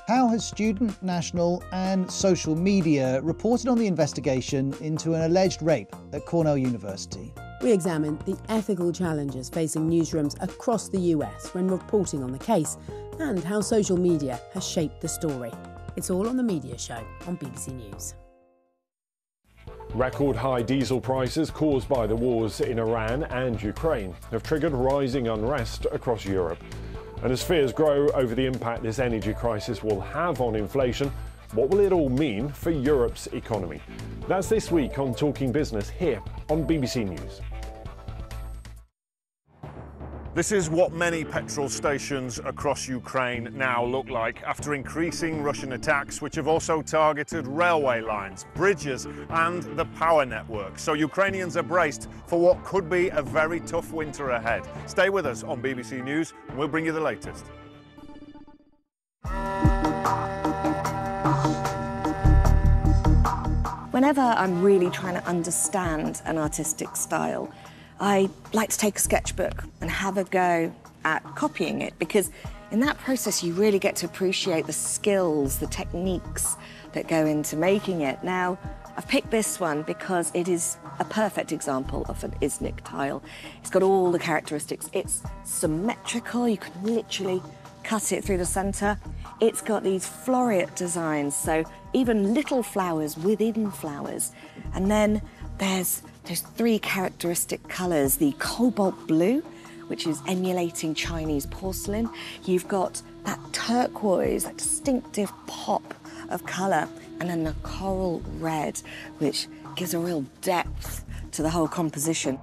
How has Student, National and social media reported on the investigation into an alleged rape at Cornell University? We examined the ethical challenges facing newsrooms across the US when reporting on the case and how social media has shaped the story. It's all on The Media Show on BBC News. Record high diesel prices caused by the wars in Iran and Ukraine have triggered rising unrest across Europe. And as fears grow over the impact this energy crisis will have on inflation, what will it all mean for Europe's economy? That's this week on Talking Business here on BBC News. This is what many petrol stations across Ukraine now look like after increasing Russian attacks, which have also targeted railway lines, bridges and the power network. So Ukrainians are braced for what could be a very tough winter ahead. Stay with us on BBC News and we'll bring you the latest. Whenever I'm really trying to understand an artistic style, I like to take a sketchbook and have a go at copying it, because in that process you really get to appreciate the skills, the techniques that go into making it. Now, I've picked this one because it is a perfect example of an Iznik tile. It's got all the characteristics. It's symmetrical, you can literally cut it through the centre. It's got these floreate designs, so even little flowers within flowers. And then there's three characteristic colours: the cobalt blue, which is emulating Chinese porcelain. You've got that turquoise, that distinctive pop of colour, and then the coral red, which gives a real depth to the whole composition.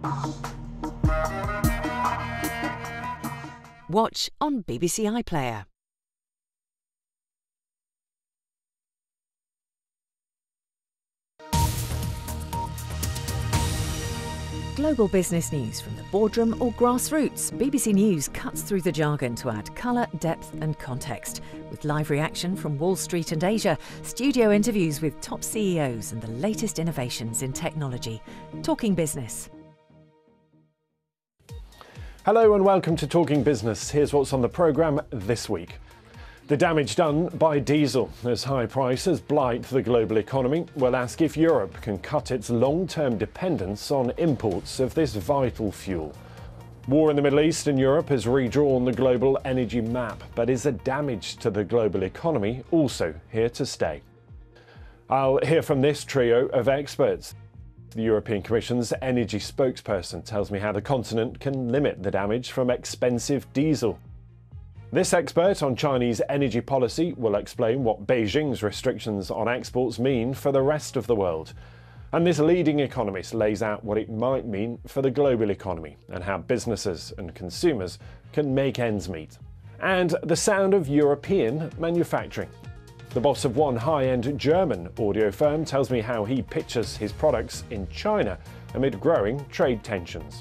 Watch on BBC iPlayer. Global business news from the boardroom or grassroots. BBC News cuts through the jargon to add colour, depth and context. With live reaction from Wall Street and Asia, studio interviews with top CEOs and the latest innovations in technology. Talking Business. Hello and welcome to Talking Business. Here's what's on the programme this week. The damage done by diesel as high prices blight the global economy. We'll ask if Europe can cut its long-term dependence on imports of this vital fuel. War in the Middle East and Europe has redrawn the global energy map, but is the damage to the global economy also here to stay? I'll hear from this trio of experts. The European Commission's energy spokesperson tells me how the continent can limit the damage from expensive diesel. This expert on Chinese energy policy will explain what Beijing's restrictions on exports mean for the rest of the world. And this leading economist lays out what it might mean for the global economy and how businesses and consumers can make ends meet. And the sound of European manufacturing. The boss of one high-end German audio firm tells me how he pitches his products in China amid growing trade tensions.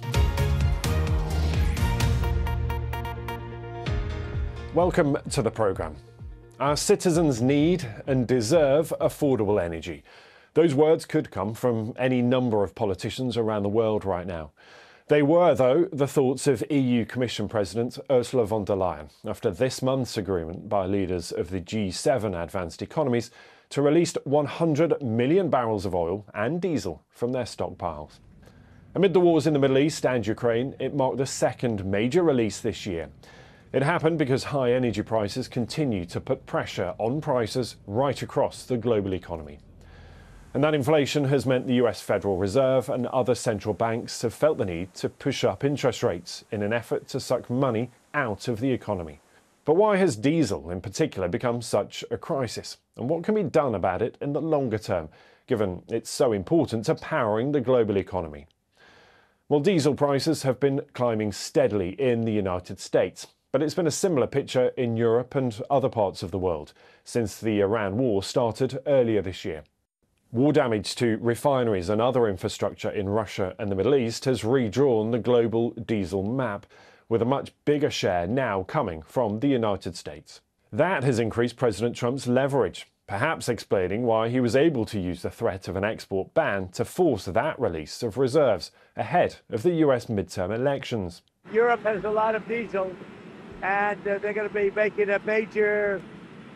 Welcome to the programme. Our citizens need and deserve affordable energy. Those words could come from any number of politicians around the world right now. They were, though, the thoughts of EU Commission President Ursula von der Leyen after this month's agreement by leaders of the G7 advanced economies to release 100 million barrels of oil and diesel from their stockpiles. Amid the wars in the Middle East and Ukraine, it marked the second major release this year. It happened because high energy prices continue to put pressure on prices right across the global economy. And that inflation has meant the US Federal Reserve and other central banks have felt the need to push up interest rates in an effort to suck money out of the economy. But why has diesel in particular become such a crisis? And what can be done about it in the longer term, given it's so important to powering the global economy? Well, diesel prices have been climbing steadily in the United States. But it's been a similar picture in Europe and other parts of the world since the Iran war started earlier this year. War damage to refineries and other infrastructure in Russia and the Middle East has redrawn the global diesel map, with a much bigger share now coming from the United States. That has increased President Trump's leverage, perhaps explaining why he was able to use the threat of an export ban to force that release of reserves ahead of the US midterm elections. Europe has a lot of diesel, and they're going to be making a major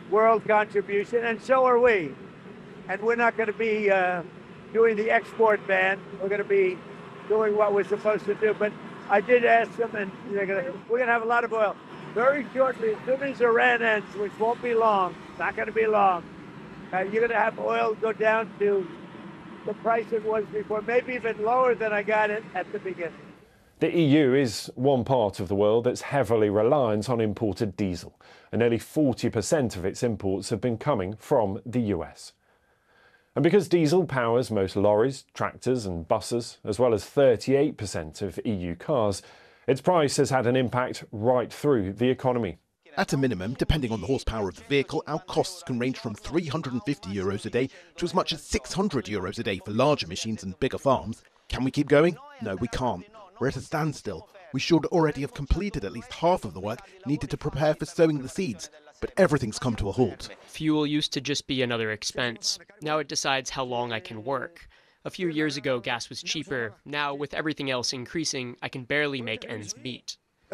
world contribution, and so are we. And we're not going to be doing the export ban. We're going to be doing what we're supposed to do. But I did ask them, and we're going to have a lot of oil. Very shortly, as soon as Iran ends, which won't be long, not going to be long, you're going to have oil go down to the price it was before, maybe even lower than I got it at the beginning. The EU is one part of the world that's heavily reliant on imported diesel, and nearly 40% of its imports have been coming from the US. And because diesel powers most lorries, tractors and buses, as well as 38% of EU cars, its price has had an impact right through the economy. At a minimum, depending on the horsepower of the vehicle, our costs can range from €350 a day to as much as €600 a day for larger machines and bigger farms. Can we keep going? No, we can't. We're at a standstill. We should already have completed at least half of the work needed to prepare for sowing the seeds, but everything's come to a halt. Fuel used to just be another expense. Now it decides how long I can work. A few years ago, gas was cheaper. Now, with everything else increasing, I can barely make ends meet.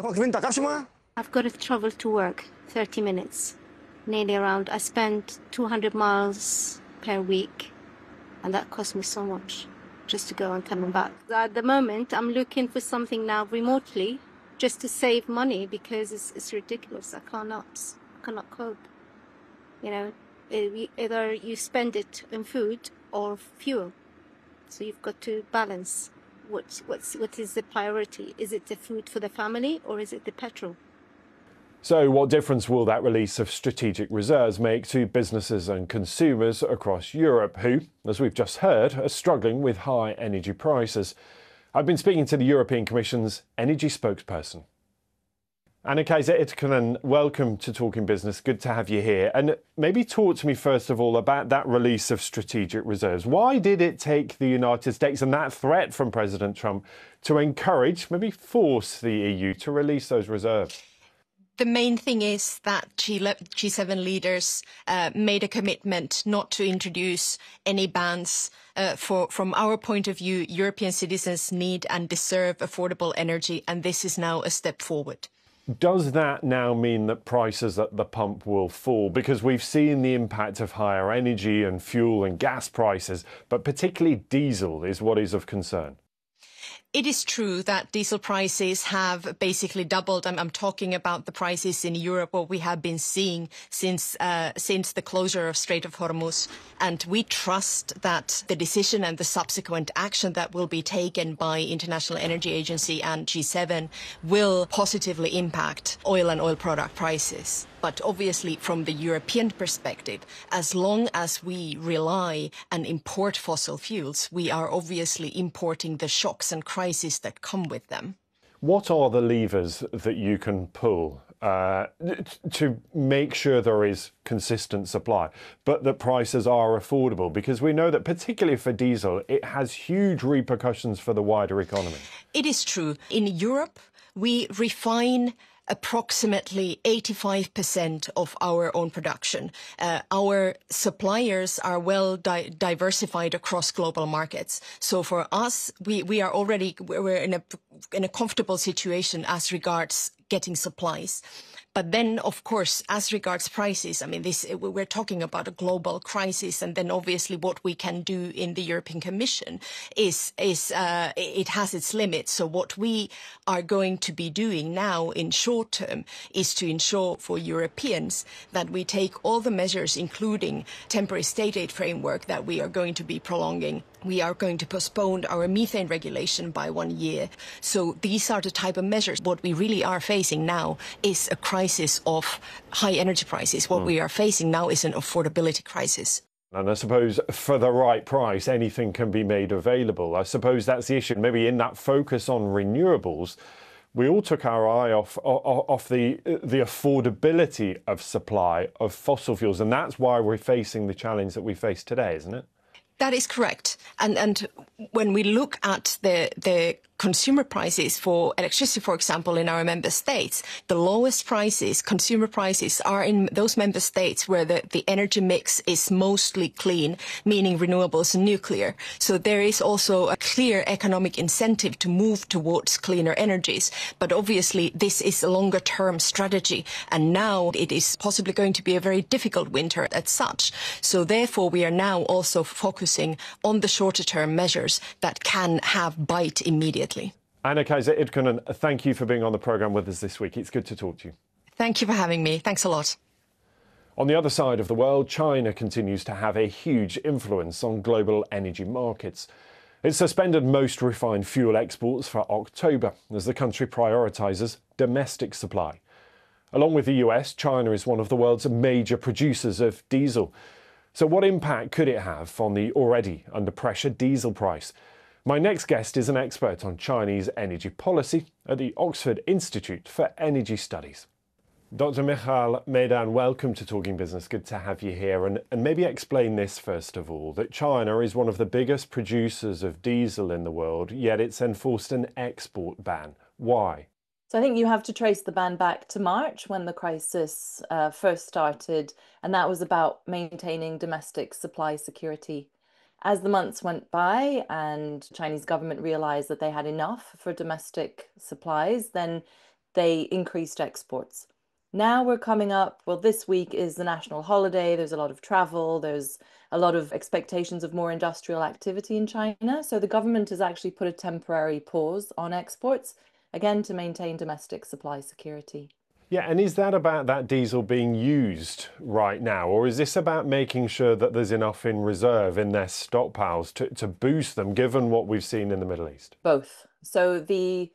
I've got to travel to work 30 minutes, nearly around. I spend 200 miles per week, and that costs me so much just to go and come back. At the moment, I'm looking for something now remotely just to save money because it's ridiculous. I cannot cope. You know, either you spend it on food or fuel. So you've got to balance what is the priority. Is it the food for the family or is it the petrol? So what difference will that release of strategic reserves make to businesses and consumers across Europe who, as we've just heard, are struggling with high energy prices? I've been speaking to the European Commission's energy spokesperson. Anna-Kaisa Itokanen, welcome to Talking Business. Good to have you here. And maybe talk to me first of all about that release of strategic reserves. Why did it take the United States and that threat from President Trump to encourage, maybe force the EU to release those reserves? The main thing is that G7 leaders made a commitment not to introduce any bans. From our point of view, European citizens need and deserve affordable energy, and this is now a step forward. Does that now mean that prices at the pump will fall? Because we've seen the impact of higher energy and fuel and gas prices, but particularly diesel is what is of concern. It is true that diesel prices have basically doubled. I'm talking about the prices in Europe, what we have been seeing since the closure of Strait of Hormuz. And we trust that the decision and the subsequent action that will be taken by International Energy Agency and G7 will positively impact oil and oil product prices. But obviously, from the European perspective, as long as we rely and import fossil fuels, we are obviously importing the shocks and crises that come with them. What are the levers that you can pull to make sure there is consistent supply, but that prices are affordable? Because we know that particularly for diesel, it has huge repercussions for the wider economy. It is true. In Europe, we refine approximately 85% of our own production. Our suppliers are well diversified across global markets. So for us, we're in a comfortable situation as regards getting supplies. But then, of course, as regards prices, I mean, we're talking about a global crisis, and then obviously what we can do in the European Commission it has its limits. So what we are going to be doing now in short term is to ensure for Europeans that we take all the measures, including temporary state aid framework that we are going to be prolonging. We are going to postpone our methane regulation by 1 year. So these are the type of measures. What we really are facing now is a crisis of high energy prices. What we are facing now is an affordability crisis. And I suppose for the right price, anything can be made available. I suppose that's the issue. Maybe in that focus on renewables, we all took our eye off the affordability of supply of fossil fuels. And that's why we're facing the challenge that we face today, isn't it? That is correct. And when we look at the consumer prices for electricity, for example, in our member states, the lowest prices, consumer prices, are in those member states where the energy mix is mostly clean, meaning renewables and nuclear. So there is also a clear economic incentive to move towards cleaner energies. But obviously, this is a longer-term strategy, and now it is possibly going to be a very difficult winter as such. So therefore, we are now also focusing on the shorter-term measures that can have bite immediately. Anna-Kaisa Ykkönen, thank you for being on the programme with us this week. It's good to talk to you. Thank you for having me. Thanks a lot. On the other side of the world, China continues to have a huge influence on global energy markets. It suspended most refined fuel exports for October as the country prioritises domestic supply. Along with the US, China is one of the world's major producers of diesel. So what impact could it have on the already under pressure diesel price? My next guest is an expert on Chinese energy policy at the Oxford Institute for Energy Studies. Dr. Michal Meydan, welcome to Talking Business. Good to have you here. And maybe explain this first of all, that China is one of the biggest producers of diesel in the world, yet it's enforced an export ban. Why? So I think you have to trace the ban back to March when the crisis first started, and that was about maintaining domestic supply security. As the months went by and Chinese government realized that they had enough for domestic supplies, then they increased exports. Now we're coming up, well, this week is the national holiday. There's a lot of travel. There's a lot of expectations of more industrial activity in China. So the government has actually put a temporary pause on exports, again, to maintain domestic supply security. Yeah, and is that about that diesel being used right now, or is this about making sure that there's enough in reserve in their stockpiles to boost them, given what we've seen in the Middle East? Both. So the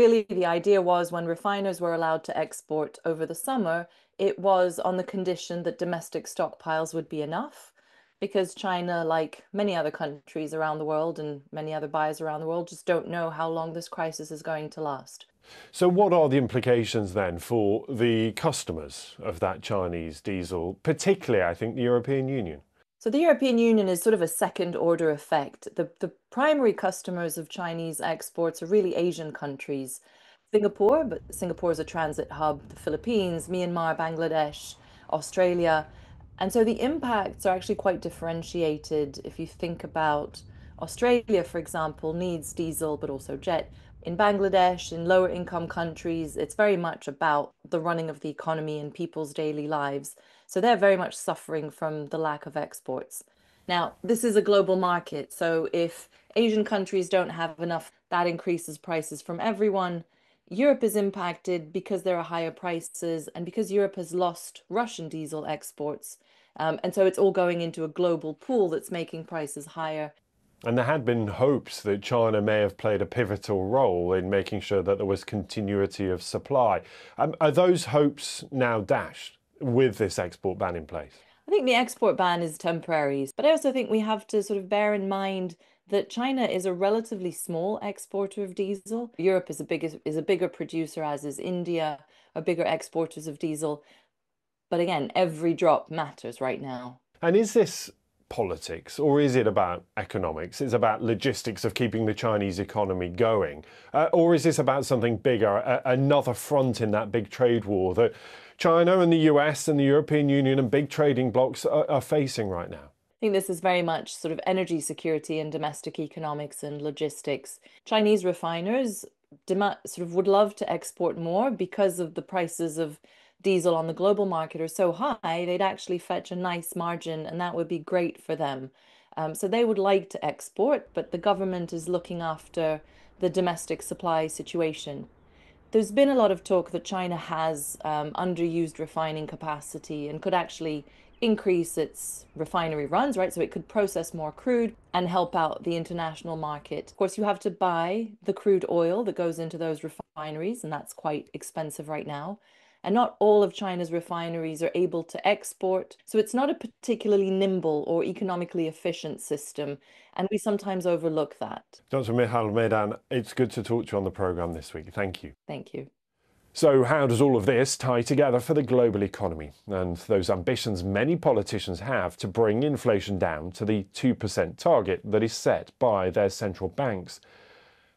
idea was when refiners were allowed to export over the summer, it was on the condition that domestic stockpiles would be enough, because China, like many other countries around the world and many other buyers around the world, just don't know how long this crisis is going to last. So what are the implications then for the customers of that Chinese diesel, particularly, I think, the European Union? So the European Union is sort of a second order effect. The primary customers of Chinese exports are really Asian countries. Singapore, but Singapore is a transit hub, the Philippines, Myanmar, Bangladesh, Australia. And so the impacts are actually quite differentiated. If you think about Australia, for example, needs diesel, but also jet. In Bangladesh, in lower income countries, it's very much about the running of the economy and people's daily lives. So they're very much suffering from the lack of exports. Now, this is a global market. So if Asian countries don't have enough, that increases prices from everyone. Europe is impacted because there are higher prices and because Europe has lost Russian diesel exports. And so it's all going into a global pool that's making prices higher. And there had been hopes that China may have played a pivotal role in making sure that there was continuity of supply. Are those hopes now dashed with this export ban in place? I think the export ban is temporary, but I also think we have to sort of bear in mind that China is a relatively small exporter of diesel. Europe is a bigger producer, as is India, are bigger exporters of diesel. But again, every drop matters right now. And is this politics, or is it about economics? It's about logistics of keeping the Chinese economy going? Or is this about something bigger, another front in that big trade war that China and the US and the European Union and big trading blocs are facing right now? I think this is very much sort of energy security and domestic economics and logistics. Chinese refiners sort of would love to export more because of the prices of diesel on the global market are so high, they'd actually fetch a nice margin, and that would be great for them. So they would like to export, but the government is looking after the domestic supply situation. There's been a lot of talk that China has underused refining capacity and could actually increase its refinery runs, right? So it could process more crude and help out the international market. Of course, you have to buy the crude oil that goes into those refineries, and that's quite expensive right now. And not all of China's refineries are able to export. So it's not a particularly nimble or economically efficient system. And we sometimes overlook that. Dr. Michal Meydan, it's good to talk to you on the programme this week. Thank you. Thank you. So how does all of this tie together for the global economy and those ambitions many politicians have to bring inflation down to the 2% target that is set by their central banks?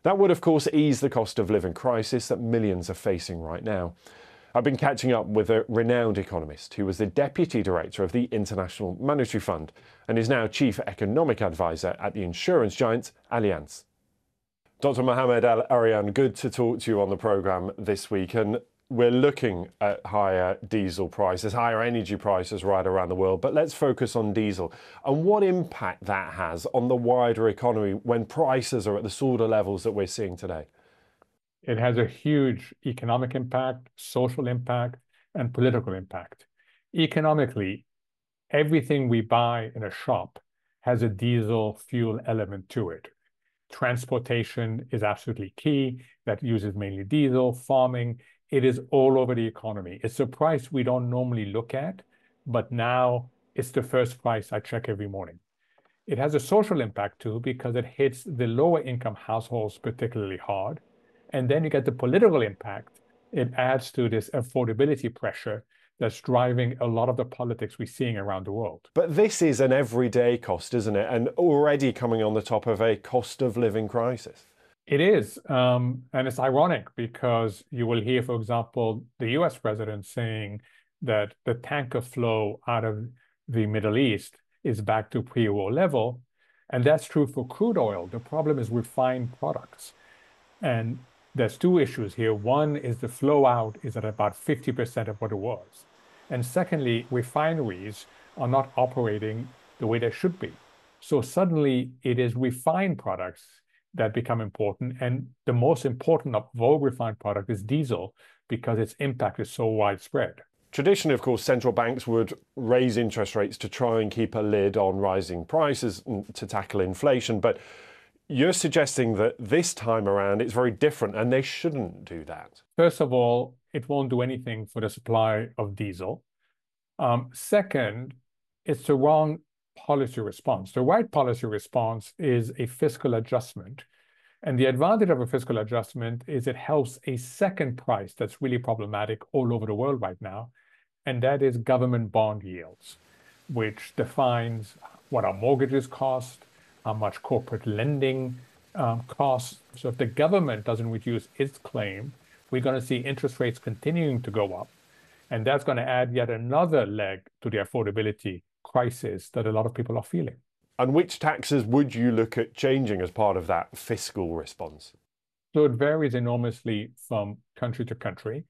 That would, of course, ease the cost of living crisis that millions are facing right now. I've been catching up with a renowned economist who was the deputy director of the International Monetary Fund and is now chief economic advisor at the insurance giant Allianz. Dr. Mohamed El-Erian, good to talk to you on the programme this week. And we're looking at higher diesel prices, higher energy prices right around the world. But let's focus on diesel and what impact that has on the wider economy when prices are at the sort of levels that we're seeing today. It has a huge economic impact, social impact, and political impact. Economically, everything we buy in a shop has a diesel fuel element to it. Transportation is absolutely key. That uses mainly diesel. Farming, it is all over the economy. It's a price we don't normally look at, but now it's the first price I check every morning. It has a social impact too, because it hits the lower income households particularly hard. And then you get the political impact. It adds to this affordability pressure that's driving a lot of the politics we're seeing around the world. But this is an everyday cost, isn't it? And already coming on the top of a cost of living crisis. It is. And it's ironic because you will hear, for example, the US president saying that the tanker flow out of the Middle East is back to pre-war level. And that's true for crude oil. The problem is refined products. And there's two issues here. One is the flow out is at about 50% of what it was. And secondly, refineries are not operating the way they should be. So suddenly it is refined products that become important. And the most important of all refined product is diesel because its impact is so widespread. Traditionally, of course, central banks would raise interest rates to try and keep a lid on rising prices to tackle inflation. But you're suggesting that this time around it's very different and they shouldn't do that. First of all, it won't do anything for the supply of diesel. Second, it's the wrong policy response. The right policy response is a fiscal adjustment. And the advantage of a fiscal adjustment is it helps a second price that's really problematic all over the world right now. And that is government bond yields, which defines what our mortgages cost, how much corporate lending costs. So if the government doesn't reduce its claim, we're going to see interest rates continuing to go up. And that's going to add yet another leg to the affordability crisis that a lot of people are feeling. And which taxes would you look at changing as part of that fiscal response? So it varies enormously from country to country.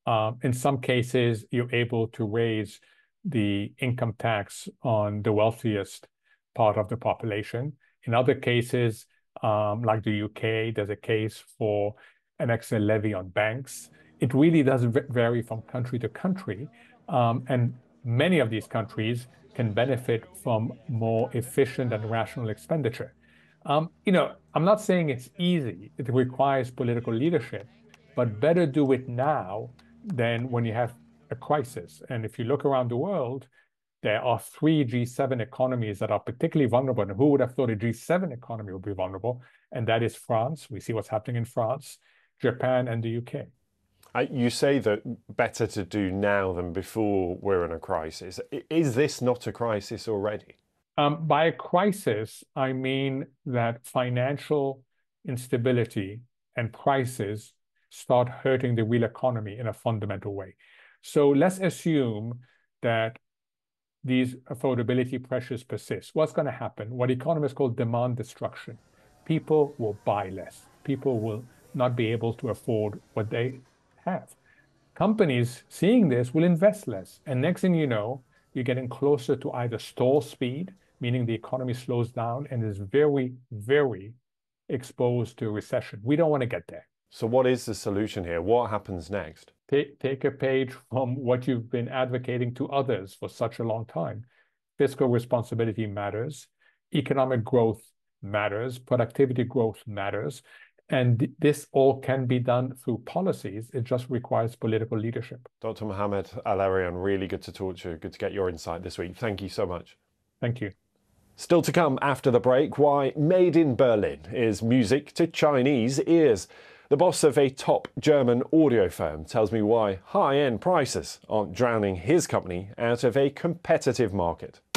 In some cases, you're able to raise the income tax on the wealthiest part of the population. In other cases, like the UK, there's a case for an extra levy on banks. It really does vary from country to country. And many of these countries can benefit from more efficient and rational expenditure. I'm not saying it's easy. It requires political leadership, but better do it now than when you have a crisis. And if you look around the world, there are 3 G7 economies that are particularly vulnerable. And who would have thought a G7 economy would be vulnerable? And that is France. We see what's happening in France, Japan, and the UK. You say that better to do now than before we're in a crisis. Is this not a crisis already? By a crisis, I mean that financial instability and prices start hurting the real economy in a fundamental way. So let's assume that these affordability pressures persist. What's going to happen? What economists call demand destruction. People will buy less. People will not be able to afford what they have. Companies seeing this will invest less. And next thing you know, you're getting closer to either stall speed, meaning the economy slows down and is very, very exposed to recession. We don't want to get there. So what is the solution here? What happens next? Take a page from what you've been advocating to others for such a long time. Fiscal responsibility matters. Economic growth matters. Productivity growth matters. And this all can be done through policies. It just requires political leadership. Dr. Mohamed El-Erian, really good to talk to you. Good to get your insight this week. Thank you so much. Thank you. Still to come after the break, why Made in Berlin is music to Chinese ears. The boss of a top German audio firm tells me why high-end prices aren't drowning his company out of a competitive market.